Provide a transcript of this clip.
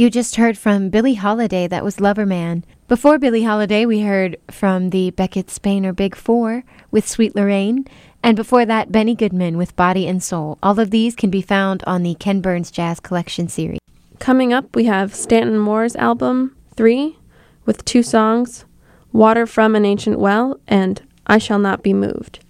You just heard from Billie Holiday, that was Loverman. Before Billie Holiday, we heard from the Beckett Spainer Big Four with Sweet Lorraine, and before that, Benny Goodman with Body and Soul. All of these can be found on the Ken Burns Jazz Collection series. Coming up, we have Stanton Moore's album 3 with 2 songs, Water from an Ancient Well and I Shall Not Be Moved.